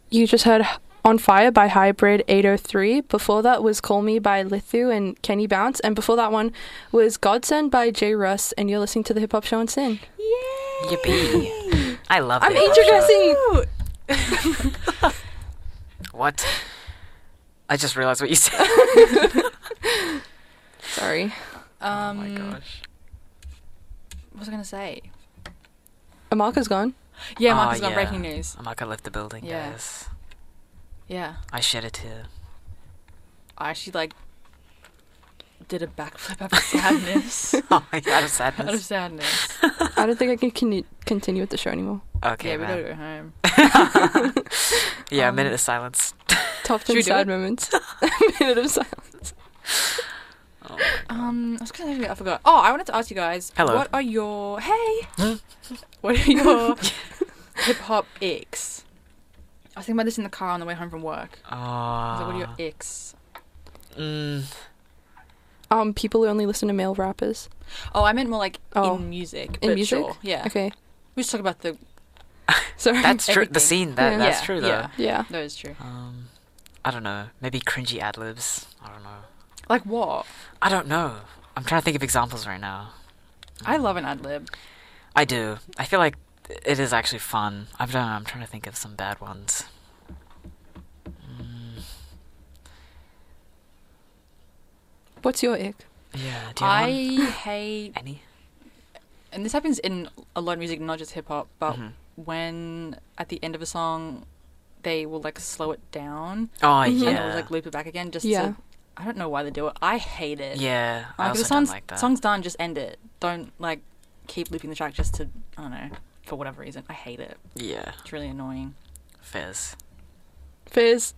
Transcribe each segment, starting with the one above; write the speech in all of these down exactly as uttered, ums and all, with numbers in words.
you just heard On Fire by Hybrid eight oh three. Before that was Call Me by Lithu and Kenny Bounce. And before that one was Godsend by J. Russ. And you're listening to the Hip Hop Show on Sin. Yay! Yippee! I love I'm it. introducing... What? I just realized what you said. Sorry. Um, oh my gosh. What was I going to say? Amarka's gone. Yeah, Oh, Marcus got yeah. breaking news. Amaka left the building, Yeah. guys. Yeah. I shed a tear. I actually, like, did a backflip out of sadness. Oh my god, out of out of sadness. sadness. I don't think I can con- continue with the show anymore. Okay, yeah, we gotta man. go home. yeah, a Um, minute of silence. Top Should we ten do sad it? moments. A minute of silence. Oh my god. Um, I was gonna say, I forgot. Oh, I wanted to ask you guys. Hello. What are your hey? What are your hip hop icks? I was thinking about this in the car on the way home from work. I was like, what are Uh, your icks? mm, Um, people who only listen to male rappers. Oh, I meant more like Oh. in music. In but music? Sure. Yeah. Okay. We just talk about the. Sorry. that's true. The Everything. scene. That Yeah. that's Yeah, true though. yeah. Yeah. That is true. Um, I don't know. Maybe cringy ad libs. I don't know. Like what? I don't know. I'm trying to think of examples right now. I love an ad lib. I do. I feel like it is actually fun. I don't know. I'm trying to think of some bad ones. Mm, What's your ick? yeah. Do you I have one? hate, Any? and this happens in a lot of music, not just hip hop, but Mhm. when at the end of a song they will like slow it down Oh Mhm. and yeah. it will like loop it back again just Yeah. to. I don't know why they do it. I hate it. Yeah. I Like, also if the song's, don't like that. song's done, just end it. Don't like keep looping the track just to, I don't know, for whatever reason. I hate it. Yeah. It's really annoying. Fizz. Fizz.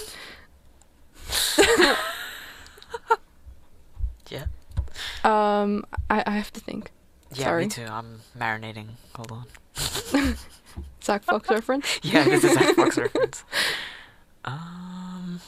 Yeah. Um, I, I have to think. Yeah, Sorry. me too. I'm marinating. Hold on. Zach Fox reference. Yeah, this is a Zach Fox reference. Um.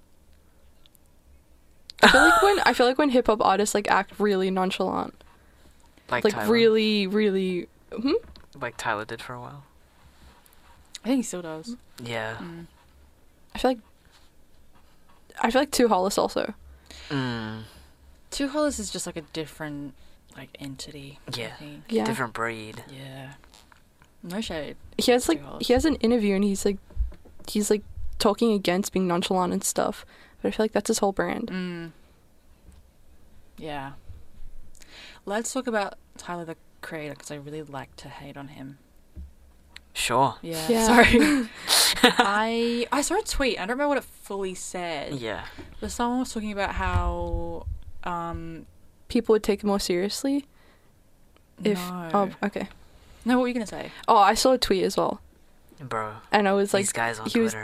I feel like when I feel like when hip hop artists like act really nonchalant, Like, like Tyler. really, really. Hmm? Like Tyler did for a while. I think he still does. Yeah. Mm. I feel like. I feel like Too Hollis also. Mm. Two Hollis is just like a different like entity. Yeah. I think. Yeah. Different breed. Yeah. No shade. He has like Too Hollis. he has an interview and he's like, he's like talking against being nonchalant and stuff. But I feel like that's his whole brand. Mm. Yeah. Let's talk about Tyler the Creator because I really like to hate on him. Sure. Yeah. Yeah. Sorry. I I saw a tweet. I don't remember what it fully said. Yeah. But someone was talking about how um People would take it more seriously if. no. Oh, okay. No, what were you gonna say? Oh, I saw a tweet as well, Bro. and I was like, These guys on he was- Twitter.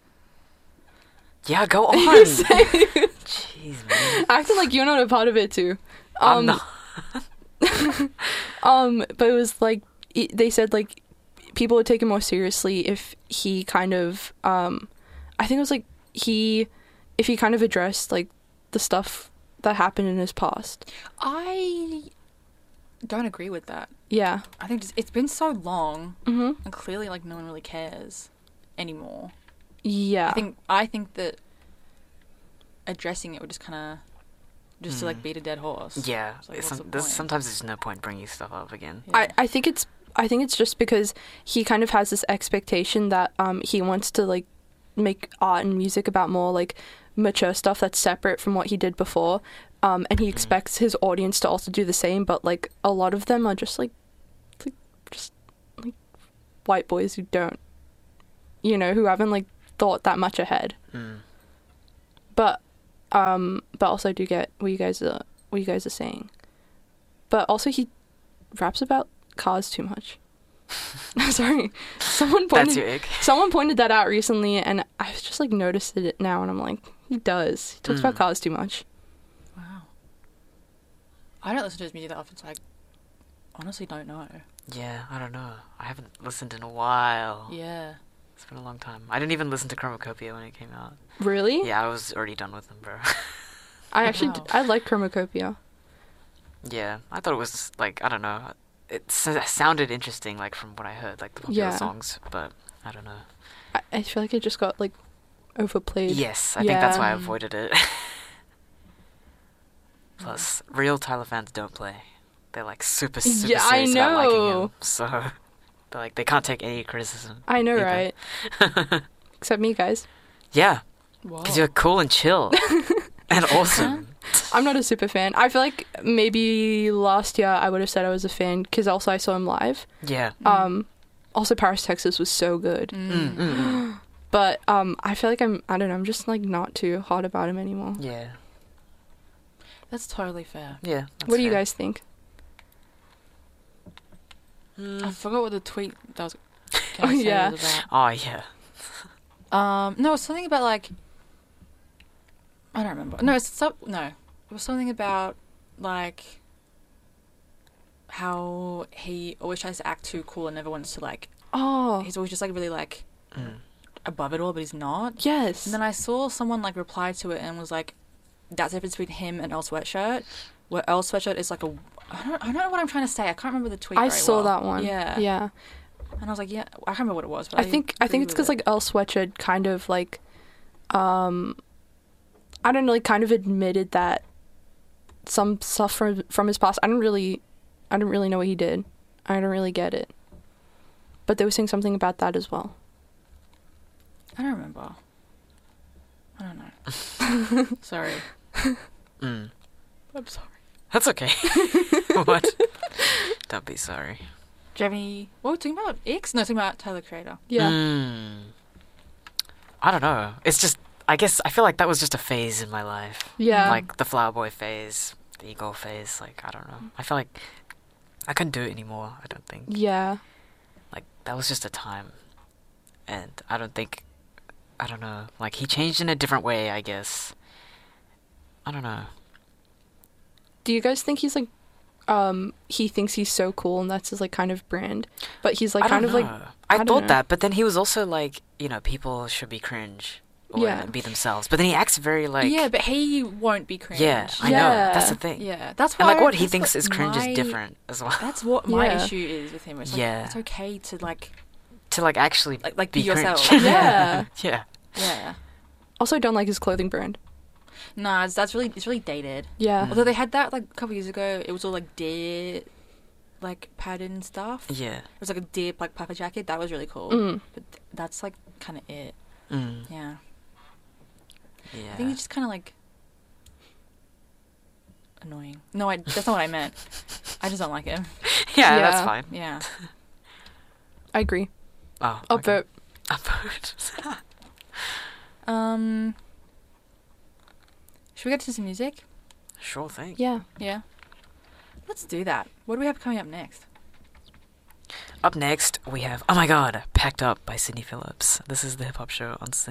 Yeah, go He on. was saying- Jeez, man. acting like you're not a part of it too. I'm Um, not. um, but it was like it, they said like people would take it more seriously if he kind of um, I think it was like he if he kind of addressed like the stuff that happened in his past. I don't agree with that. Yeah. I think just, it's been so long, Mhm. and clearly, like no one really cares anymore. Yeah. I think I think that addressing it would just kind of just to like Mm. beat a dead horse. Yeah. It's like, it's what's some, the there's, point? sometimes there's no point bringing stuff up again. Yeah. I, I think it's I think it's just because he kind of has this expectation that um he wants to like make art and music about more like mature stuff that's separate from what he did before, um and he expects his audience to also do the same, but like a lot of them are just like, like just like white boys who don't, you know, who haven't like thought that much ahead. Mm. But um but also I do get what you guys are what you guys are saying, but also he raps about cars too much. Sorry, someone pointed That's your ick. someone pointed that out recently, and I've just like noticed it now, and I'm like, he does. He talks Mm. about cars too much. Wow. I don't listen to his music that often, so I honestly don't know. Yeah, I don't know. I haven't listened in a while. Yeah. It's been a long time. I didn't even listen to Chromacopia when it came out. Really? Yeah, I was already done with them, bro. I actually Wow. d- I like Chromacopia. Yeah, I thought it was like I don't know. It s- sounded interesting, like from what I heard, like the popular Yeah. songs, but I don't know. I, I feel like it just got like overplayed. Yes, I think that's why I Yeah. avoided it. Plus, real Tyler fans don't play. They're like super, super Yeah, I serious about liking know. him. So, they're like, they can't take any criticism. I know, either. right? Except me, guys. Yeah, Whoa. because you're cool and chill. And awesome. I'm not a super fan. I feel like maybe last year I would have said I was a fan because also I saw him live. Yeah. Um, also Paris, Texas was so good. Mm, mm, mm. But um, I feel like I'm, I don't know, I'm just like not too hot about him anymore. Yeah. That's totally fair. Yeah. that's What do you fair. guys think? Mm. I forgot what the tweet that was. Oh, yeah. Was about. Oh, yeah. Um, no, it was something about like. I don't remember. No, it's so, no. It was something about like how he always tries to act too cool and never wants to like. Oh, He's always just like really like Mm. above it all, but he's not. yes. And then I saw someone like reply to it and was like, "That's the difference between him and Earl Sweatshirt." Where Earl Sweatshirt is like a. I don't. I don't know what I'm trying to say. I can't remember the tweet. I very saw well. that one. Yeah. Yeah. And I was like, yeah, I can't remember what it was. But I think I think agree it's with because it. like Earl Sweatshirt kind of like, um, I don't know, like kind of admitted that some stuff from from his past. I don't really, I don't really know what he did. I don't really get it. But they were saying something about that as well. I don't remember. I don't know. Sorry. Mm. I'm sorry. That's okay. What? Don't be sorry. Do you have any... What were we talking about? X? No, talking about Tyler Creator. Yeah. Mm. I don't know. It's just, I guess, I feel like that was just a phase in my life. Yeah. Like the flower boy phase, the ego phase. Like, I don't know. I feel like I couldn't do it anymore, I don't think. Yeah. Like, that was just a time. And I don't think, I don't know. Like, he changed in a different way, I guess. I don't know. Do you guys think he's like, um, he thinks he's so cool and that's his like kind of brand, but he's like I kind don't of like, know. I I, don't thought know. that, but then he was also like, you know, people should be cringe. Or Yeah. be themselves. But then he acts very like... yeah, but he won't be cringe. Yeah, I Yeah. know. That's the thing. Yeah, that's why... And like what he that's thinks what is cringe my- is different as well. That's what my Yeah. issue is with him. It's like, Yeah. it's okay to like... To like actually Like, like be be yourself. cringe. Yeah. Yeah. Yeah. Also, I don't like his clothing brand. Nah, it's, that's really... It's really dated. Yeah. Although they had that like a couple years ago. It was all like deer... Like pattern and stuff. Yeah. It was like a deer like puffer jacket. That was really cool. Mm. But th- that's like kind of it. Mm. Yeah. Yeah. I think he's just kind of like annoying. No, I, that's not what I meant. I just don't like him. yeah, that's Yeah. fine. Yeah. I agree. Oh, I'll okay. vote. Upvote. Um. Should we get to some music? Sure thing. Yeah. Yeah. Let's do that. What do we have coming up next? Up next, we have, oh my god, Packed Up by Sydney Phillips. This is the Hip Hop Show on Sin.